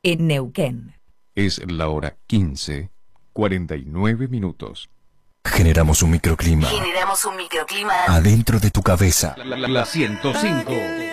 en Neuquén. Es la hora 15:49. Generamos un microclima Generamos un microclima adentro de tu cabeza. La 105.